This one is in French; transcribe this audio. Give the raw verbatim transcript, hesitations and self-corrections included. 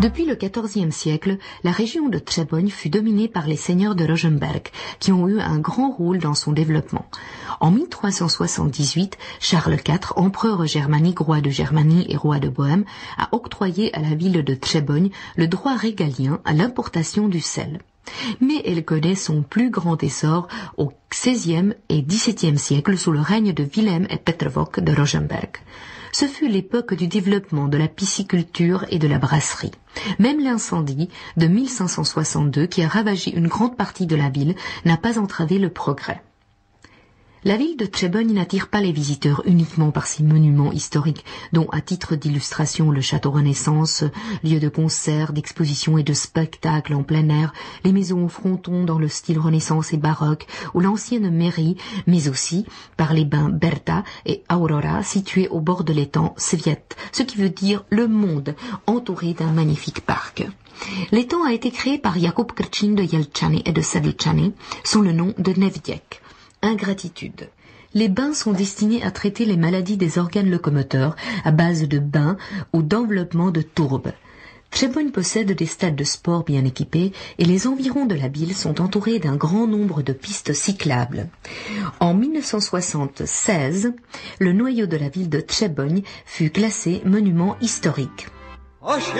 Depuis le quatorzième siècle, la région de Třeboň fut dominée par les seigneurs de Rožmberk, qui ont eu un grand rôle dans son développement. En mille trois cent soixante-dix-huit, Charles quatre, empereur germanique, roi de Germanie et roi de Bohême, a octroyé à la ville de Třeboň le droit régalien à l'importation du sel. Mais elle connaît son plus grand essor au seizième et dix-septième siècle sous le règne de Wilhelm et Petrvok de Rožmberk. Ce fut l'époque du développement de la pisciculture et de la brasserie. Même l'incendie de mille cinq cent soixante-deux, qui a ravagé une grande partie de la ville, n'a pas entravé le progrès. La ville de Třeboň n'attire pas les visiteurs uniquement par ses monuments historiques, dont à titre d'illustration le château Renaissance, lieu de concerts, d'expositions et de spectacles en plein air, les maisons au fronton dans le style Renaissance et baroque, ou l'ancienne mairie, mais aussi par les bains Berta et Aurora situés au bord de l'étang Svět, ce qui veut dire le monde, entouré d'un magnifique parc. L'étang a été créé par Jakub Krčín de Jelčany et de Sedlčany sous le nom de Nevděk. Ingratitude. Les bains sont destinés à traiter les maladies des organes locomoteurs à base de bains ou d'enveloppement de tourbe. Třeboň possède des stades de sport bien équipés et les environs de la ville sont entourés d'un grand nombre de pistes cyclables. En mille neuf cent soixante-seize, le noyau de la ville de Třeboň fut classé monument historique.